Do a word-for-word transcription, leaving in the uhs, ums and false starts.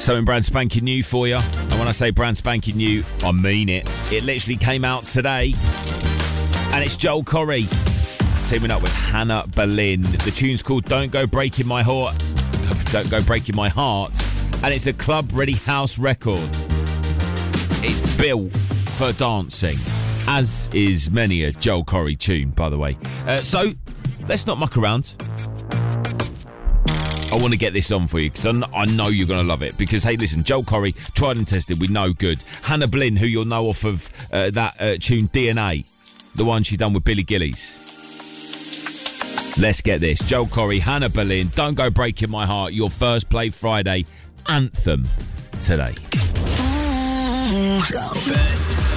Something brand spanking new for you. And when I say brand spanking new, I mean it. It literally came out today. And it's Joel Corry teaming up with Hannah Boleyn. The tune's called Don't Go Breaking My Heart. Don't Go Breaking My Heart. And it's a club-ready house record. It's built for dancing, as is many a Joel Corry tune, by the way. Uh, so, let's not muck around. I want to get this on for you because I know you're going to love it. Because, hey, listen, Joel Corry, tried and tested, we know good. Hannah Boleyn, who you'll know off of uh, that uh, tune D N A, the one she done with Billy Gillies. Let's get this. Joel Corry, Hannah Boleyn, Don't Go Breaking My Heart, your first Play Friday anthem today. Go first.